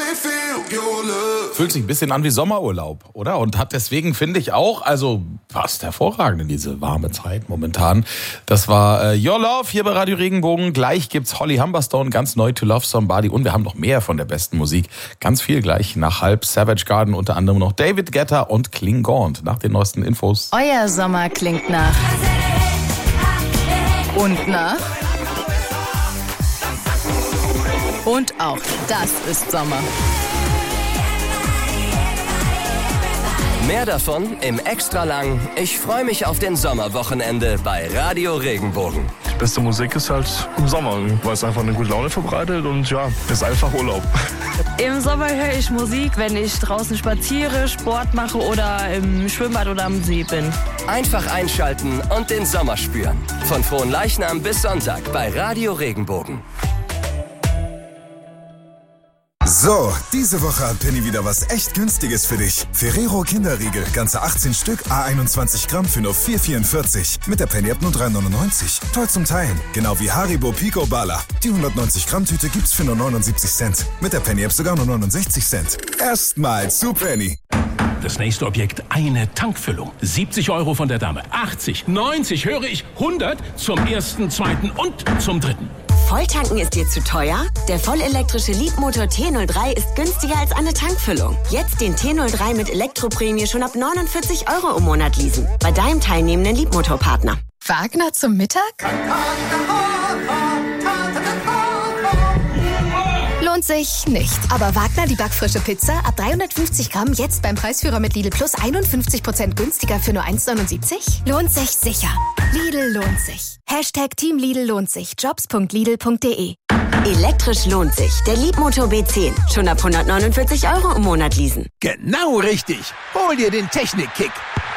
Fühlt sich ein bisschen an wie Sommerurlaub, oder? Und hat deswegen, finde ich auch, also passt hervorragend in diese warme Zeit momentan. Das war Your Love hier bei Radio Regenbogen. Gleich gibt's Holly Humberstone, ganz neu To Love Somebody. Und wir haben noch mehr von der besten Musik. Ganz viel gleich nach halb. Savage Garden, unter anderem noch David Guetta und Klingaunt. Nach den neuesten Infos. Euer Sommer klingt nach. Und nach. Und auch das ist Sommer. Mehr davon im Extralang Ich freue mich auf den Sommerwochenende bei Radio Regenbogen. Die beste Musik ist halt im Sommer, weil es einfach eine gute Laune verbreitet und ja, ist einfach Urlaub. Im Sommer höre ich Musik, wenn ich draußen spaziere, Sport mache oder im Schwimmbad oder am See bin. Einfach einschalten und den Sommer spüren. Von Fronleichnam bis Sonntag bei Radio Regenbogen. So, diese Woche hat Penny wieder was echt Günstiges für dich. Ferrero Kinderriegel, ganze 18 Stück, A21 Gramm für nur 4,44. Mit der Penny-App nur 3,99. Toll zum Teilen. Genau wie Haribo Pico Bala. Die 190 Gramm Tüte gibt's für nur 79 Cent. Mit der Penny-App sogar nur 69 Cent. Erstmal zu Penny. Das nächste Objekt, eine Tankfüllung. 70 € von der Dame. 80, 90, höre ich, 100 zum ersten, zweiten und zum dritten. Volltanken ist dir zu teuer? Der vollelektrische Leapmotor T03 ist günstiger als eine Tankfüllung. Jetzt den T03 mit Elektroprämie schon ab 49 € im Monat leasen. Bei deinem teilnehmenden Leapmotor-Partner. Wagner zum Mittag? Lohnt sich nicht. Aber Wagner, die backfrische Pizza, ab 350 Gramm, jetzt beim Preisführer mit Lidl Plus 51% günstiger für nur 1,79? Lohnt sich sicher. Lidl lohnt sich. Hashtag Team Lidl lohnt sich. Jobs.lidl.de. Elektrisch lohnt sich. Der Leapmotor B10. Schon ab 149 € im Monat leasen. Genau richtig. Hol dir den Technik-Kick.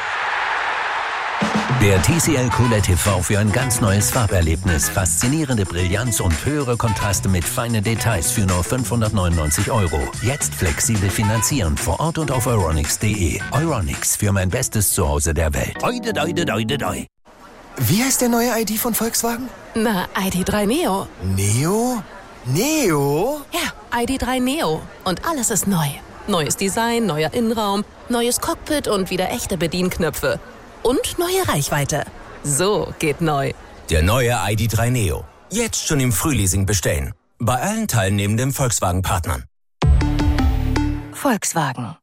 Der TCL QLED TV für ein ganz neues Farberlebnis. Faszinierende Brillanz und höhere Kontraste mit feinen Details für nur 599 €. Jetzt flexibel finanzieren vor Ort und auf euronics.de. Euronics, für mein bestes Zuhause der Welt. Oide, doide, doide, doi. Wie heißt der neue ID von Volkswagen? Na, ID.3 Neo. Neo? Neo? Ja, ID.3 Neo. Und alles ist neu. Neues Design, neuer Innenraum, neues Cockpit und wieder echte Bedienknöpfe. Und neue Reichweite. So geht neu. Der neue ID.3 Neo. Jetzt schon im Frühleasing bestellen. Bei allen teilnehmenden Volkswagen-Partnern. Volkswagen.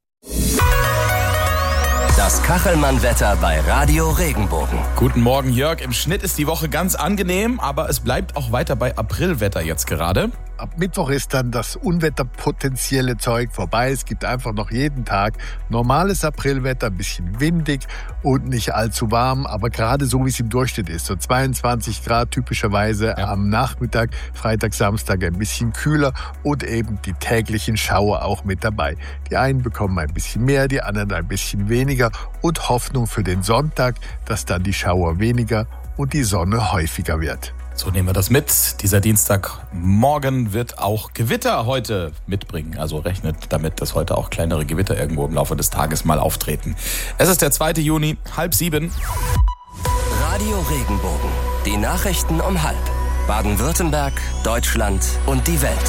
Das Kachelmann-Wetter bei Radio Regenbogen. Guten Morgen, Jörg. Im Schnitt ist die Woche ganz angenehm, aber es bleibt auch weiter bei Aprilwetter jetzt gerade. Ab Mittwoch ist dann das unwetterpotenzielle Zeug vorbei. Es gibt einfach noch jeden Tag normales Aprilwetter, ein bisschen windig und nicht allzu warm, aber gerade so, wie es im Durchschnitt ist. So 22 Grad typischerweise am Nachmittag, Freitag, Samstag ein bisschen kühler und eben die täglichen Schauer auch mit dabei. Die einen bekommen ein bisschen mehr, die anderen ein bisschen weniger und Hoffnung für den Sonntag, dass dann die Schauer weniger und die Sonne häufiger wird. So nehmen wir das mit. Dieser Dienstagmorgen wird auch Gewitter heute mitbringen. Also rechnet damit, dass heute auch kleinere Gewitter irgendwo im Laufe des Tages mal auftreten. Es ist der 2. Juni, 6:30. Radio Regenbogen. Die Nachrichten um 6:30. Baden-Württemberg, Deutschland und die Welt.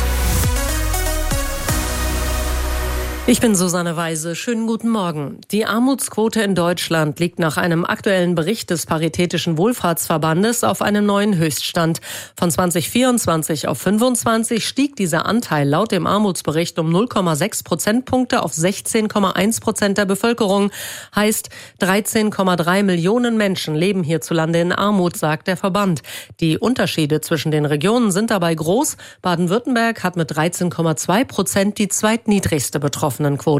Ich bin Susanne Weise. Schönen guten Morgen. Die Armutsquote in Deutschland liegt nach einem aktuellen Bericht des Paritätischen Wohlfahrtsverbandes auf einem neuen Höchststand. Von 2024 auf 25 stieg dieser Anteil laut dem Armutsbericht um 0,6 Prozentpunkte auf 16,1% der Bevölkerung. Heißt, 13,3 Millionen Menschen leben hierzulande in Armut, sagt der Verband. Die Unterschiede zwischen den Regionen sind dabei groß. Baden-Württemberg hat mit 13,2% die zweitniedrigste Betroffenenquote.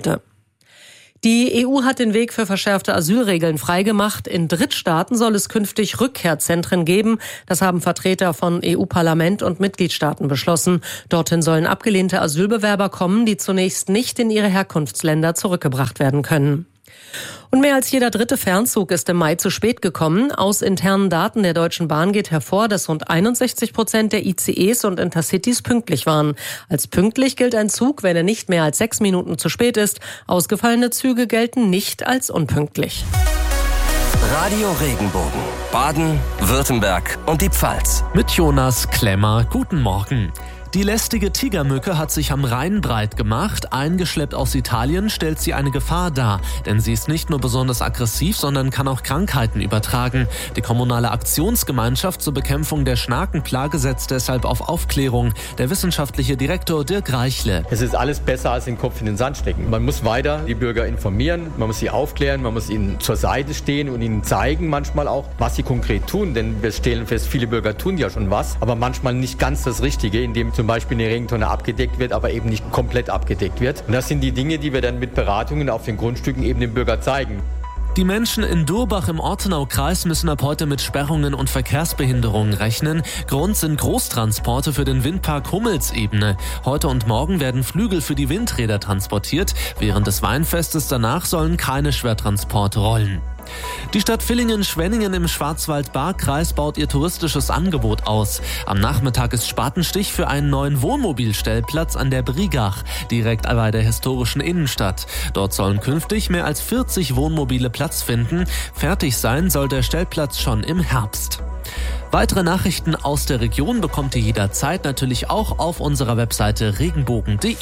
Die EU hat den Weg für verschärfte Asylregeln freigemacht. In Drittstaaten soll es künftig Rückkehrzentren geben. Das haben Vertreter von EU-Parlament und Mitgliedstaaten beschlossen. Dorthin sollen abgelehnte Asylbewerber kommen, die zunächst nicht in ihre Herkunftsländer zurückgebracht werden können. Und mehr als jeder dritte Fernzug ist im Mai zu spät gekommen. Aus internen Daten der Deutschen Bahn geht hervor, dass rund 61% der ICEs und Intercitys pünktlich waren. Als pünktlich gilt ein Zug, wenn er nicht mehr als 6 Minuten zu spät ist. Ausgefallene Züge gelten nicht als unpünktlich. Radio Regenbogen. Baden, Württemberg und die Pfalz. Mit Jonas Klemmer. Guten Morgen. Die lästige Tigermücke hat sich am Rhein breit gemacht. Eingeschleppt aus Italien stellt sie eine Gefahr dar. Denn sie ist nicht nur besonders aggressiv, sondern kann auch Krankheiten übertragen. Die kommunale Aktionsgemeinschaft zur Bekämpfung der Schnakenplage setzt deshalb auf Aufklärung. Der wissenschaftliche Direktor Dirk Reichle. Es ist alles besser als den Kopf in den Sand stecken. Man muss weiter die Bürger informieren, man muss sie aufklären, man muss ihnen zur Seite stehen und ihnen zeigen manchmal auch, was sie konkret tun. Denn wir stellen fest, viele Bürger tun ja schon was, aber manchmal nicht ganz das Richtige, indem zum Beispiel eine Regentonne abgedeckt wird, aber eben nicht komplett abgedeckt wird. Und das sind die Dinge, die wir dann mit Beratungen auf den Grundstücken eben dem Bürger zeigen. Die Menschen in Durbach im Ortenaukreis müssen ab heute mit Sperrungen und Verkehrsbehinderungen rechnen. Grund sind Großtransporte für den Windpark Hummelsebene. Heute und morgen werden Flügel für die Windräder transportiert. Während des Weinfestes danach sollen keine Schwertransporte rollen. Die Stadt Villingen-Schwenningen im Schwarzwald-Baar-Kreis baut ihr touristisches Angebot aus. Am Nachmittag ist Spatenstich für einen neuen Wohnmobilstellplatz an der Brigach, direkt bei der historischen Innenstadt. Dort sollen künftig mehr als 40 Wohnmobile Platz finden. Fertig sein soll der Stellplatz schon im Herbst. Weitere Nachrichten aus der Region bekommt ihr jederzeit natürlich auch auf unserer Webseite regenbogen.de.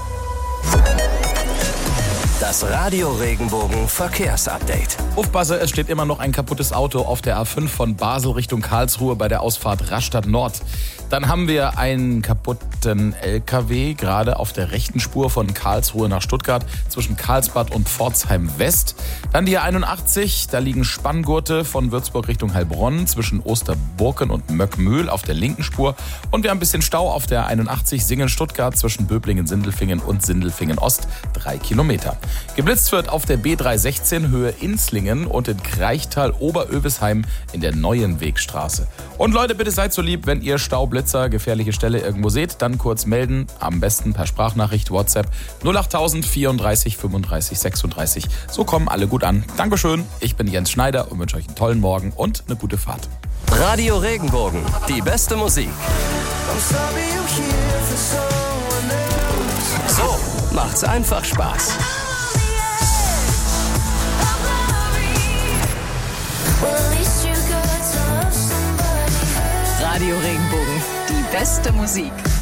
Das Radio Regenbogen Verkehrsupdate. Aufpasse, es steht immer noch ein kaputtes Auto auf der A5 von Basel Richtung Karlsruhe bei der Ausfahrt Rastatt Nord. Dann haben wir einen kaputten LKW, gerade auf der rechten Spur von Karlsruhe nach Stuttgart zwischen Karlsbad und Pforzheim West. Dann die A81, da liegen Spanngurte von Würzburg Richtung Heilbronn zwischen Osterburken und Möckmühl auf der linken Spur. Und wir haben ein bisschen Stau auf der 81 Singen-Stuttgart zwischen Böblingen-Sindelfingen und Sindelfingen-Ost, 3 Kilometer. Geblitzt wird auf der B316 Höhe Inslingen und in Kreichtal-Oberövisheim in der Neuen Wegstraße. Und Leute, bitte seid so lieb, wenn ihr Staublitzer, gefährliche Stelle irgendwo seht, dann kurz melden, am besten per Sprachnachricht, WhatsApp 08000 34 35 36. So kommen alle gut an. Dankeschön, ich bin Jens Schneider und wünsche euch einen tollen Morgen und eine gute Fahrt. Radio Regenbogen, die beste Musik. So macht's einfach Spaß. Radio Regenbogen, die beste Musik.